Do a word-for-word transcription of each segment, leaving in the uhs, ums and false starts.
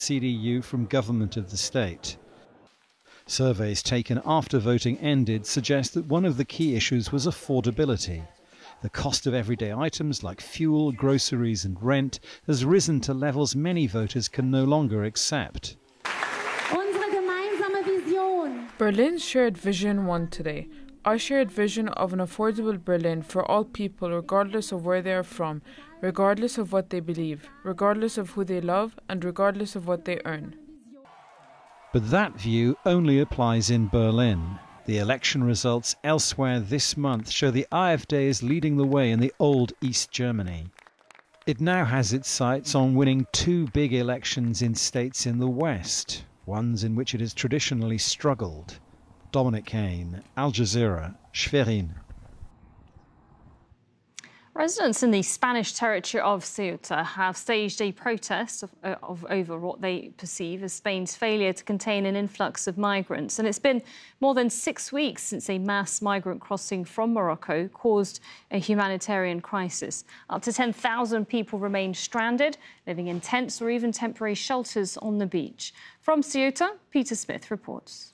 C D U from government of the state. Surveys taken after voting ended suggest that one of the key issues was affordability. The cost of everyday items like fuel, groceries and rent has risen to levels many voters can no longer accept. Berlin's shared vision won today. Our shared vision of an affordable Berlin for all people regardless of where they are from, regardless of what they believe, regardless of who they love and regardless of what they earn. But that view only applies in Berlin. The election results elsewhere this month show the AfD is leading the way in the old East Germany. It now has its sights on winning two big elections in states in the West, ones in which it has traditionally struggled. Dominic Kane, Al Jazeera, Schwerin. Residents in the Spanish territory of Ceuta have staged a protest of, uh, of over what they perceive as Spain's failure to contain an influx of migrants. And it's been more than six weeks since a mass migrant crossing from Morocco caused a humanitarian crisis. Up to ten thousand people remain stranded, living in tents or even temporary shelters on the beach. From Ceuta, Peter Smith reports.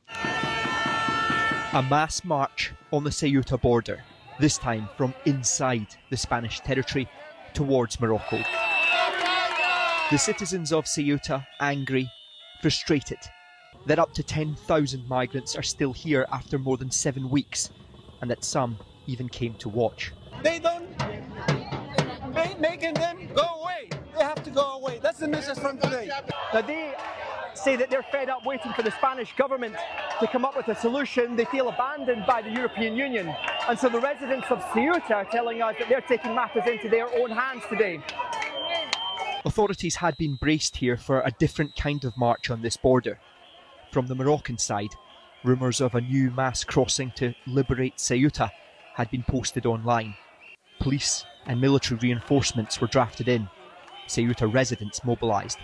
A mass march on the Ceuta border, this time from inside the Spanish territory towards Morocco. The citizens of Ceuta angry, frustrated that up to ten thousand migrants are still here after more than seven weeks and that some even came to watch. They don't make, making them go away. They have to go away. That's the message from today. Now they say that they're fed up waiting for the Spanish government to come up with a solution. They feel abandoned by the European Union. And so the residents of Ceuta are telling us that they're taking matters into their own hands today. Authorities had been braced here for a different kind of march on this border. From the Moroccan side, rumours of a new mass crossing to liberate Ceuta had been posted online. Police and military reinforcements were drafted in. Ceuta residents mobilised.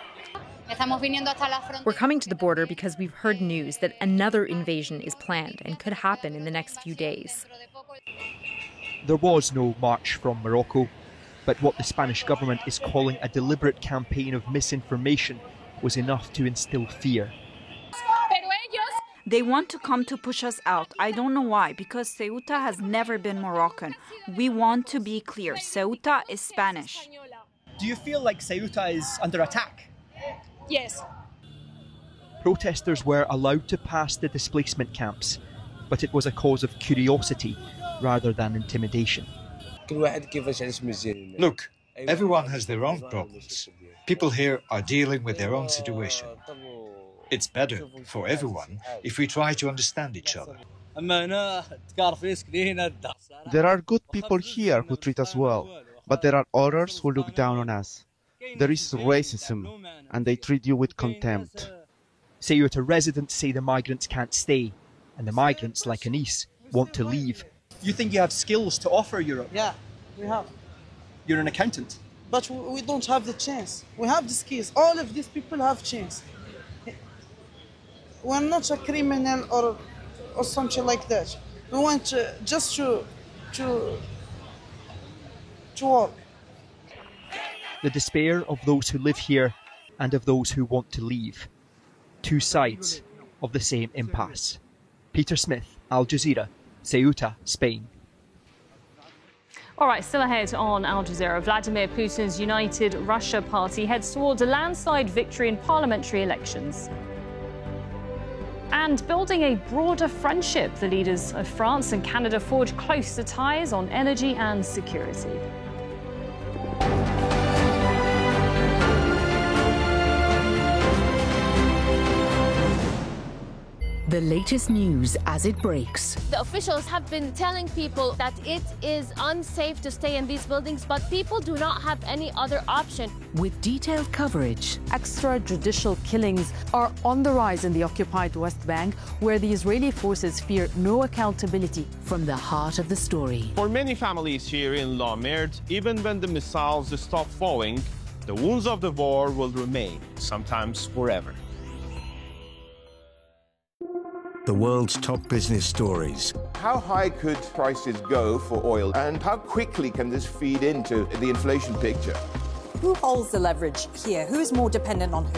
We're coming to the border because we've heard news that another invasion is planned and could happen in the next few days. There was no march from Morocco, but what the Spanish government is calling a deliberate campaign of misinformation was enough to instill fear. They want to come to push us out. I don't know why, because Ceuta has never been Moroccan. We want to be clear, Ceuta is Spanish. Do you feel like Ceuta is under attack? Yes. Protesters were allowed to pass the displacement camps, but it was a cause of curiosity rather than intimidation. Look, everyone has their own problems. People here are dealing with their own situation. It's better for everyone if we try to understand each other. There are good people here who treat us well, but there are others who look down on us. There is racism, and they treat you with contempt. Ceuta residents say the migrants can't stay, and the migrants, like Anise, want to leave. You think you have skills to offer Europe? Yeah, we have. You're an accountant? But we don't have the chance. We have the skills. All of these people have chance. We're not a criminal or or something like that. We want to, just to, to, to work. The despair of those who live here and of those who want to leave. Two sides of the same impasse. Peter Smith, Al Jazeera, Ceuta, Spain. All right, still ahead on Al Jazeera, Vladimir Putin's United Russia Party heads towards a landslide victory in parliamentary elections. And building a broader friendship, the leaders of France and Canada forge closer ties on energy and security. The latest news as it breaks. The officials have been telling people that it is unsafe to stay in these buildings, but people do not have any other option. With detailed coverage. Extrajudicial killings are on the rise in the occupied West Bank, where the Israeli forces fear no accountability. From the heart of the story. For many families here in La Merde, even when the missiles stop falling, the wounds of the war will remain, sometimes forever. The world's top business stories. How high could prices go for oil, and how quickly can this feed into the inflation picture? Who holds the leverage here? Who is more dependent on who?